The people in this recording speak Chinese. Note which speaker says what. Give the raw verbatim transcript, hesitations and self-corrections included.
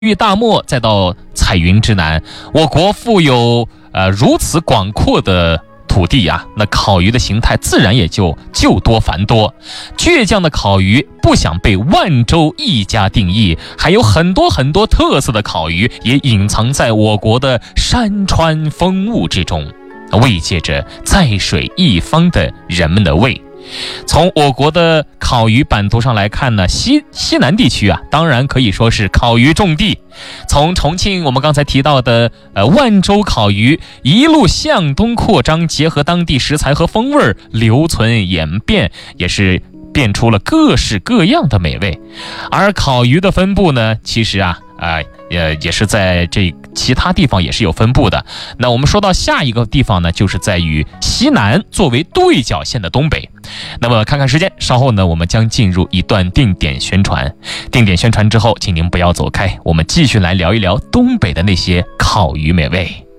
Speaker 1: 域大漠，再到彩云之南，我国富有呃如此广阔的土地啊，那烤鱼的形态自然也就就多繁多。倔强的烤鱼不想被万州一家定义，还有很多很多特色的烤鱼也隐藏在我国的山川风物之中，慰藉着在水一方的人们的胃。从我国的烤鱼版图上来看呢，西西南地区啊，当然可以说是烤鱼重地。从重庆我们刚才提到的呃万州烤鱼一路向东扩张，结合当地食材和风味留存演变，也是变出了各式各样的美味。而烤鱼的分布呢，其实啊呃也也是在这其他地方也是有分布的。那我们说到下一个地方呢，就是在于西南作为对角线的东北。那么看看时间，稍后呢我们将进入一段定点宣传。定点宣传之后，请您不要走开，我们继续来聊一聊东北的那些烤鱼美味。